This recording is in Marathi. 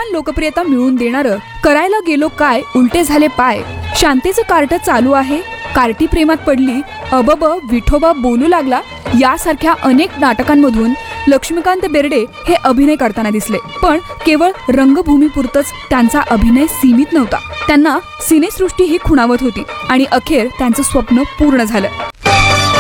तुफान लोकप्रियता मिळवून देणारं करायला गेलो काय उलटे झाले पाय, शांतीचं कार्ट चालू आहे, कार्टी प्रेमात पडली, अबब विठोबा बोलू लागला यासारख्या अनेक नाटकांमधून लक्ष्मीकांत बेर्डे हे अभिनय करताना दिसले. पण केवळ रंगभूमीपुरतच त्यांचा अभिनय सीमित नव्हता. त्यांना सिनेसृष्टी ही खुणावत होती आणि अखेर त्यांचं स्वप्न पूर्ण झालं.